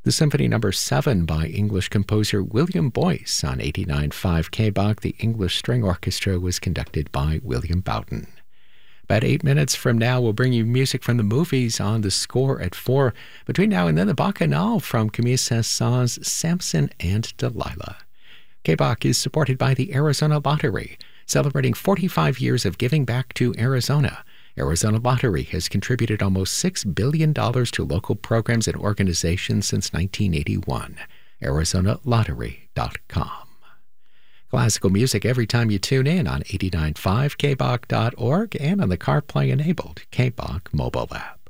The Symphony No. 7 by English composer William Boyce on 89.5 KBOC. The English String Orchestra was conducted by William Bowden. About 8 minutes from now, we'll bring you music from the movies on The Score at 4. Between now and then, the Bacchanal from Camille Saint-Saëns' Samson and Delilah. KBOC is supported by the Arizona Lottery, celebrating 45 years of giving back to Arizona. Arizona Lottery has contributed almost $6 billion to local programs and organizations since 1981. ArizonaLottery.com. Classical music every time you tune in on 89.5 KBOC.org and on the CarPlay-enabled KBOC mobile app.